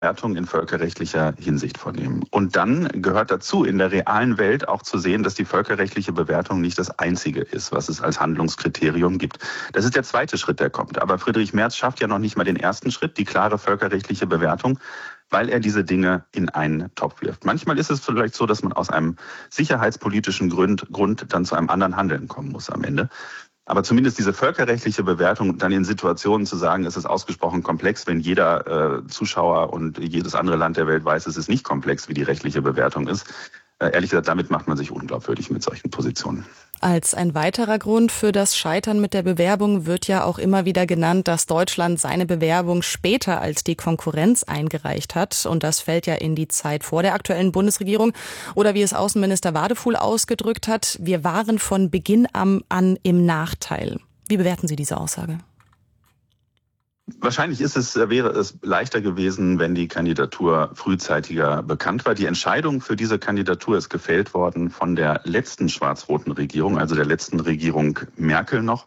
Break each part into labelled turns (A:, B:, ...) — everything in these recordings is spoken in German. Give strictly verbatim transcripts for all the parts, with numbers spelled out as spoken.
A: Bewertung in völkerrechtlicher Hinsicht vornehmen. Und dann gehört dazu, in der realen Welt auch zu sehen, dass die völkerrechtliche Bewertung nicht das Einzige ist, was es als Handlungskriterium gibt. Das ist der zweite Schritt, der kommt. Aber Friedrich Merz schafft ja noch nicht mal den ersten Schritt, die klare völkerrechtliche Bewertung, weil er diese Dinge in einen Topf wirft. Manchmal ist es vielleicht so, dass man aus einem sicherheitspolitischen Grund, Grund dann zu einem anderen Handeln kommen muss am Ende. Aber zumindest diese völkerrechtliche Bewertung dann in Situationen zu sagen, es ist ausgesprochen komplex, wenn jeder äh, Zuschauer und jedes andere Land der Welt weiß, es ist nicht komplex, wie die rechtliche Bewertung ist. Äh, ehrlich gesagt, damit macht man sich unglaubwürdig mit solchen Positionen.
B: Als ein weiterer Grund für das Scheitern mit der Bewerbung wird ja auch immer wieder genannt, dass Deutschland seine Bewerbung später als die Konkurrenz eingereicht hat. Und das fällt ja in die Zeit vor der aktuellen Bundesregierung. Oder wie es Außenminister Wadefuhl ausgedrückt hat, wir waren von Beginn an im Nachteil. Wie bewerten Sie diese Aussage?
A: Wahrscheinlich ist es, wäre es leichter gewesen, wenn die Kandidatur frühzeitiger bekannt war. Die Entscheidung für diese Kandidatur ist gefällt worden von der letzten schwarz-roten Regierung, also der letzten Regierung Merkel noch.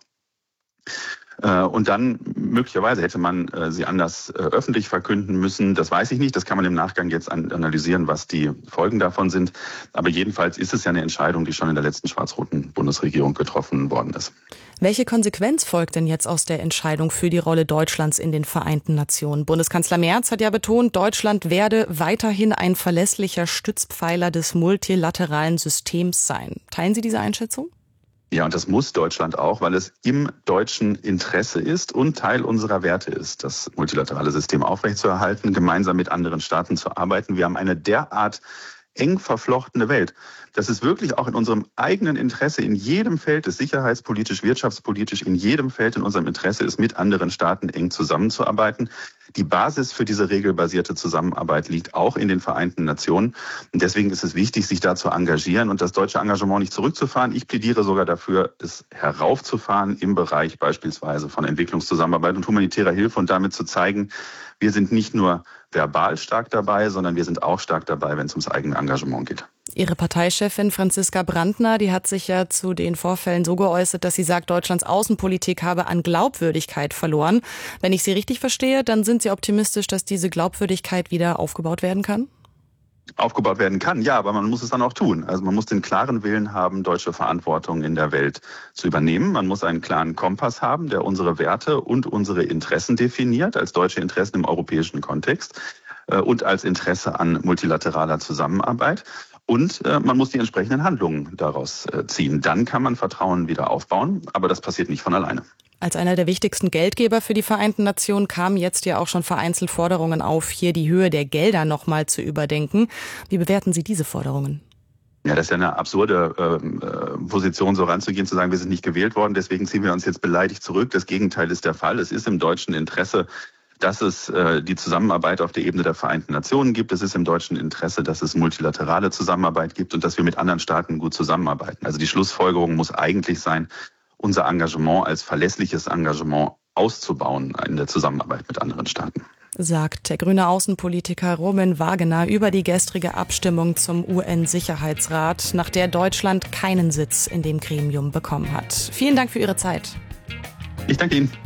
A: Und dann möglicherweise hätte man sie anders öffentlich verkünden müssen. Das weiß ich nicht. Das kann man im Nachgang jetzt analysieren, was die Folgen davon sind. Aber jedenfalls ist es ja eine Entscheidung, die schon in der letzten schwarz-roten Bundesregierung getroffen worden ist.
B: Welche Konsequenz folgt denn jetzt aus der Entscheidung für die Rolle Deutschlands in den Vereinten Nationen? Bundeskanzler Merz hat ja betont, Deutschland werde weiterhin ein verlässlicher Stützpfeiler des multilateralen Systems sein. Teilen Sie diese Einschätzung?
A: Ja, und das muss Deutschland auch, weil es im deutschen Interesse ist und Teil unserer Werte ist, das multilaterale System aufrechtzuerhalten, gemeinsam mit anderen Staaten zu arbeiten. Wir haben eine derart eng verflochtene Welt. Das ist wirklich auch in unserem eigenen Interesse, in jedem Feld, ist sicherheitspolitisch, wirtschaftspolitisch, in jedem Feld in unserem Interesse ist, mit anderen Staaten eng zusammenzuarbeiten. Die Basis für diese regelbasierte Zusammenarbeit liegt auch in den Vereinten Nationen. Und deswegen ist es wichtig, sich da zu engagieren und das deutsche Engagement nicht zurückzufahren. Ich plädiere sogar dafür, es heraufzufahren im Bereich beispielsweise von Entwicklungszusammenarbeit und humanitärer Hilfe und damit zu zeigen, wir sind nicht nur verbal stark dabei, sondern wir sind auch stark dabei, wenn es ums eigene Engagement geht.
B: Ihre Parteichefin Franziska Brandner, die hat sich ja zu den Vorfällen so geäußert, dass sie sagt, Deutschlands Außenpolitik habe an Glaubwürdigkeit verloren. Wenn ich Sie richtig verstehe, dann sind Sie optimistisch, dass diese Glaubwürdigkeit wieder aufgebaut werden kann?
A: Aufgebaut werden kann, ja, aber man muss es dann auch tun. Also man muss den klaren Willen haben, deutsche Verantwortung in der Welt zu übernehmen. Man muss einen klaren Kompass haben, der unsere Werte und unsere Interessen definiert, als deutsche Interessen im europäischen Kontext äh, und als Interesse an multilateraler Zusammenarbeit. Und äh, man muss die entsprechenden Handlungen daraus äh, ziehen. Dann kann man Vertrauen wieder aufbauen, aber das passiert nicht von alleine.
B: Als einer der wichtigsten Geldgeber für die Vereinten Nationen kamen jetzt ja auch schon vereinzelt Forderungen auf, hier die Höhe der Gelder nochmal zu überdenken. Wie bewerten Sie diese Forderungen?
A: Ja, das ist ja eine absurde äh, Position, so ranzugehen, zu sagen, wir sind nicht gewählt worden, deswegen ziehen wir uns jetzt beleidigt zurück. Das Gegenteil ist der Fall. Es ist im deutschen Interesse, dass es äh, die Zusammenarbeit auf der Ebene der Vereinten Nationen gibt. Es ist im deutschen Interesse, dass es multilaterale Zusammenarbeit gibt und dass wir mit anderen Staaten gut zusammenarbeiten. Also die Schlussfolgerung muss eigentlich sein, unser Engagement als verlässliches Engagement auszubauen in der Zusammenarbeit mit anderen Staaten.
B: Sagt der grüne Außenpolitiker Roman Wagener über die gestrige Abstimmung zum U N-Sicherheitsrat, nach der Deutschland keinen Sitz in dem Gremium bekommen hat. Vielen Dank für Ihre Zeit.
A: Ich danke Ihnen.